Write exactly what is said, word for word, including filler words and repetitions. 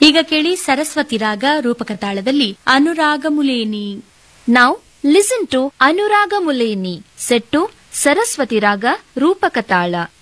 ಈಗ ಕೇಳಿ ಸರಸ್ವತಿ ರಾಗ ರೂಪಕ ತಾಳದಲ್ಲಿ ಅನುರಾಗ ಮುಲೇನಿ. Now listen to Anuraga Muleni set to Saraswati Raga Rupaka Tala.